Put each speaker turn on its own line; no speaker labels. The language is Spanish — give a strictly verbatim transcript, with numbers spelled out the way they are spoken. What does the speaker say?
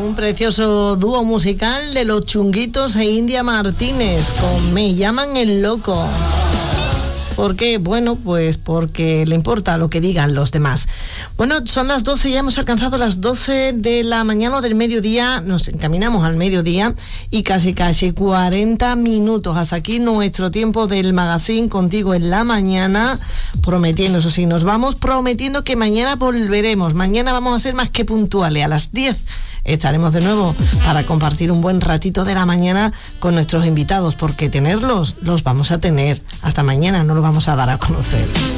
un precioso dúo musical de Los Chunguitos e India Martínez con Me llaman el loco. ¿Por qué? Bueno, pues porque le importa lo que digan los demás. Bueno, son las doce, ya hemos alcanzado las doce de la mañana o del mediodía, nos encaminamos al mediodía y casi casi cuarenta minutos. Hasta aquí nuestro tiempo del magazine contigo en la mañana, prometiendo, eso sí, nos vamos prometiendo que mañana volveremos. Mañana vamos a ser más que puntuales, a las diez estaremos de nuevo para compartir un buen ratito de la mañana con nuestros invitados, porque tenerlos, los vamos a tener. Hasta mañana, no lo vamos a dar a conocer.